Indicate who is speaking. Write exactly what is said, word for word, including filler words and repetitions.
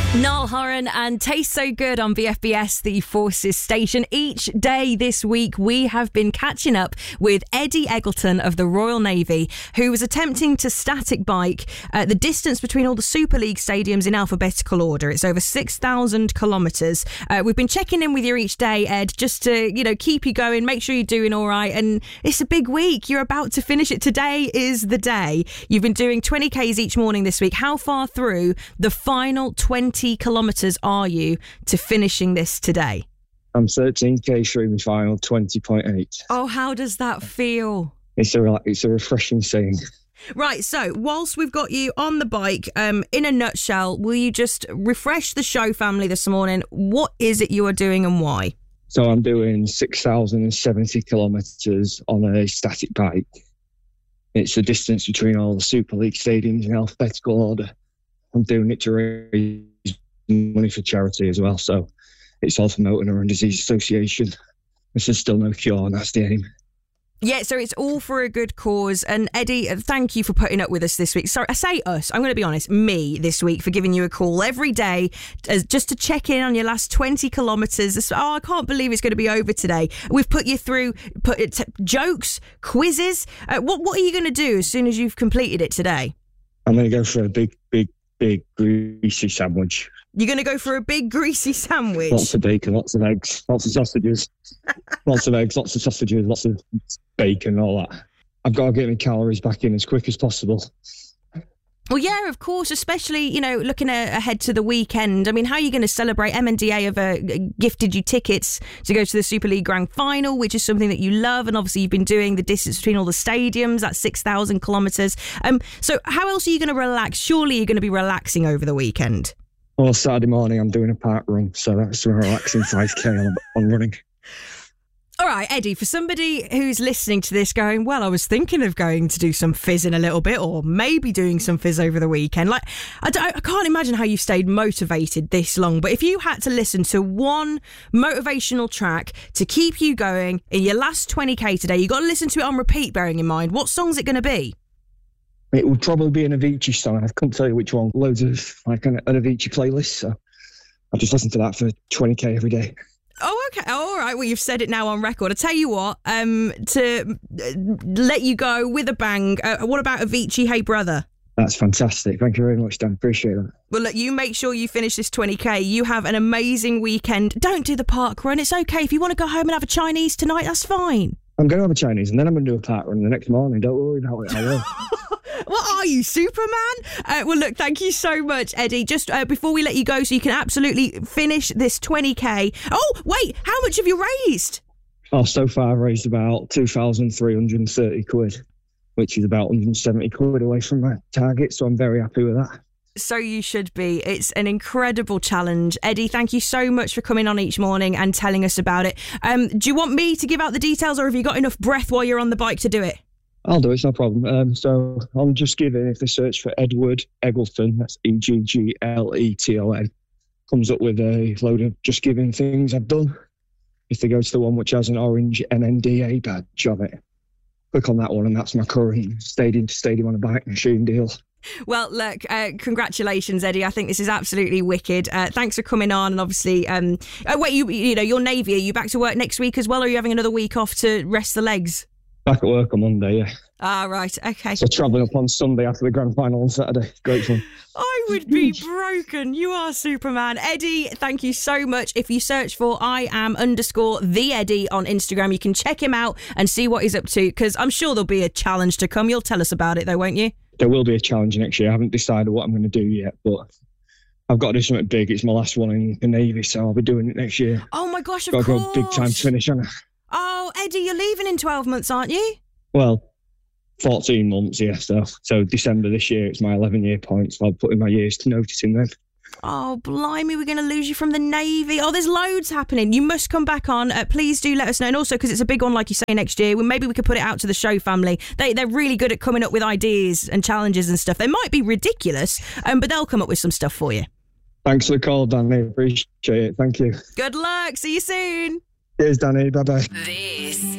Speaker 1: Niall Horan and Taste So Good on V F B S, the Forces station. Each day this week, we have been catching up with Eddie Eggleton of the Royal Navy, who was attempting to static bike uh, the distance between all the Super League stadiums in alphabetical order. It's over six thousand kilometres. Uh, we've been checking in with you each day, Ed, just to, you know, keep you going, make sure you're doing all right. And it's a big week. You're about to finish it. Today is the day. You've been doing twenty kays each morning this week. How far through the final twenty kilometres are you to finishing this today?
Speaker 2: I'm thirteen k through my final twenty point eight.
Speaker 1: Oh, how does that feel?
Speaker 2: It's a it's a refreshing saying.
Speaker 1: Right, so whilst we've got you on the bike, um, in a nutshell, will you just refresh the show family this morning? What is it you are doing and why?
Speaker 2: So I'm doing six thousand seventy kilometres on a static bike. It's the distance between all the Super League stadiums in alphabetical order. I'm doing it to raise money for charity as well. So it's all for Motor Neuron Disease Association. This is still no cure, and that's the aim.
Speaker 1: Yeah, so it's all for a good cause. And Eddie, thank you for putting up with us this week. Sorry, I say us, I'm going to be honest, me this week, for giving you a call every day as, just to check in on your last twenty kilometres. Oh, I can't believe it's going to be over today. We've put you through put it, jokes, quizzes. Uh, what, what are you going to do as soon as you've completed it today?
Speaker 2: I'm going to go for a big, big, big greasy sandwich.
Speaker 1: You're going to go for a big greasy sandwich?
Speaker 2: Lots of bacon, lots of eggs, lots of sausages. Lots of eggs, lots of sausages, lots of bacon, all that. I've got to get my calories back in as quick as possible.
Speaker 1: Well, yeah, of course, especially, you know, looking ahead to the weekend. I mean, how are you going to celebrate? M N D A have uh, gifted you tickets to go to the Super League Grand Final, which is something that you love. And obviously you've been doing the distance between all the stadiums, that's six thousand kilometres. Um, so how else are you going to relax? Surely you're going to be relaxing over the weekend.
Speaker 2: Well, Saturday morning I'm doing a park run, so that's a relaxing five k on, on running.
Speaker 1: All right, Eddie, for somebody who's listening to this going, well, I was thinking of going to do some fizz in a little bit, or maybe doing some fizz over the weekend. Like, I, don't, I can't imagine how you've stayed motivated this long. But if you had to listen to one motivational track to keep you going in your last twenty k today, you've got to listen to it on repeat, bearing in mind. What song's it going to be?
Speaker 2: It would probably be an Avicii song. I couldn't tell you which one. Loads of, like, an, an Avicii playlist. So I just listen to that for twenty k every day.
Speaker 1: Oh, okay. Oh, all right. Well, you've said it now on record. I tell you what, um, to let you go with a bang, uh, what about Avicii, Hey Brother?
Speaker 2: That's fantastic. Thank you very much, Dan. Appreciate that.
Speaker 1: Well, look, you make sure you finish this twenty k. You have an amazing weekend. Don't do the park run. It's okay. If you want to go home and have a Chinese tonight, that's fine.
Speaker 2: I'm going to have a Chinese and then I'm going to do a park run the next morning. Don't worry about it. I will.
Speaker 1: What are you, Superman? Uh, well, look, thank you so much, Eddie. Just uh, before we let you go, so you can absolutely finish this twenty k. Oh, wait, how much have you raised?
Speaker 2: Oh, so far I've raised about two thousand three hundred thirty quid, which is about one hundred seventy quid away from my target, so I'm very happy with that.
Speaker 1: So you should be. It's an incredible challenge. Eddie, thank you so much for coming on each morning and telling us about it. Um, do you want me to give out the details, or have you got enough breath while you're on the bike to do it?
Speaker 2: I'll do it, it's no problem. Um, so I'm just giving, if they search for Edward Eggleton, that's E G G L E T O N, comes up with a load of just giving things I've done. If they go to the one which has an orange M N D A badge on it, click on that one, and that's my current stadium to stadium on a bike machine deal.
Speaker 1: Well, look, uh, congratulations, Eddie. I think this is absolutely wicked. Uh, thanks for coming on. And obviously, um, oh, wait, you you know, you're Navy. Are you back to work next week as well, or are you having another week off to rest the legs?
Speaker 2: Back at work on Monday, yeah.
Speaker 1: Ah, right, okay.
Speaker 2: So travelling up on Sunday after the grand final on Saturday. Great fun.
Speaker 1: I would be broken. You are Superman. Eddie, thank you so much. If you search for I am underscore the Eddie on Instagram, you can check him out and see what he's up to, because I'm sure there'll be a challenge to come. You'll tell us about it though, won't you?
Speaker 2: There will be a challenge next year. I haven't decided what I'm going to do yet, but I've got to do something big. It's my last one in the Navy, so I'll be doing it next year.
Speaker 1: Oh my gosh, of
Speaker 2: got
Speaker 1: course.
Speaker 2: Got to go big time to finish, haven't I?
Speaker 1: Oh, Eddie, you're leaving in twelve months, aren't you?
Speaker 2: Well, fourteen months, yeah. So, so December this year, it's my eleven-year point, so I'll put in my years to notice in then.
Speaker 1: Oh, blimey, we're going to lose you from the Navy. Oh, there's loads happening. You must come back on. Uh, please do let us know. And also, because it's a big one, like you say, next year, well, maybe we could put it out to the show family. They, they're really good at coming up with ideas and challenges and stuff. They might be ridiculous, um, but they'll come up with some stuff for you.
Speaker 2: Thanks for the call, Danny. Appreciate it. Thank you.
Speaker 1: Good luck. See you soon.
Speaker 2: Cheers, Danny. Bye-bye.
Speaker 3: This